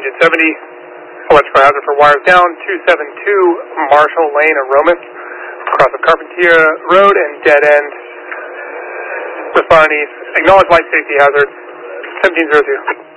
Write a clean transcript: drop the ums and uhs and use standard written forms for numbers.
engine 70, electrical hazard for wires down, 272 Marshall Lane at Romus, across of Carpentier Road and dead end. Responding east, acknowledge light safety hazard, 1702.